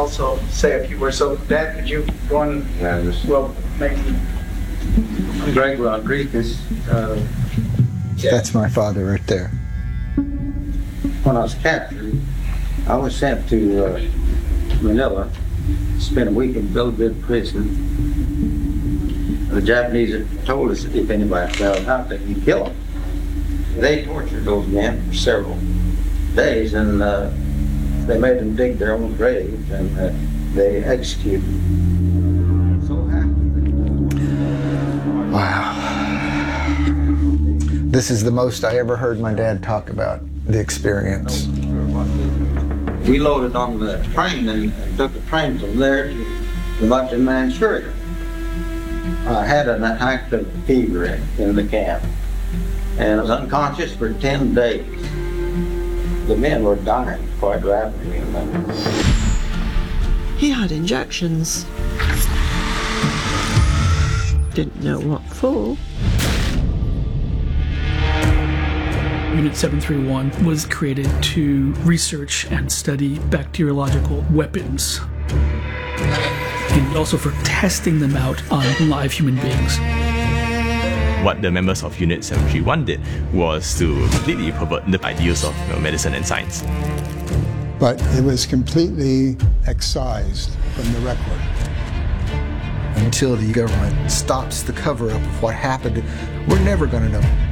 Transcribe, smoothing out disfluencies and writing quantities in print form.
also say a few words. So, Dad, could you go on? Well, maybe. I'm Greg Rodriguez. That's my father right there. When I was captured, I was sent to Manila, spent a week in Bilibid prison. The Japanese had told us that if anybody found out, they could kill them. They tortured those men for several days, and they made them dig their own graves, and they executed them. So happened that, Wow. This is the most I ever heard my dad talk about the experience. we loaded on the train and took the train from there to the Manchuria. I had an active fever in the camp, and I was unconscious for 10 days. The men were dying quite rapidly. He had injections. Didn't know what for. Unit 731 was created to research and study bacteriological weapons, and also for testing them out on live human beings. What the members of Unit 731 did was to completely pervert the ideals of medicine and science. But it was completely excised from the record. Until the government stops the cover-up of what happened, we're never going to know.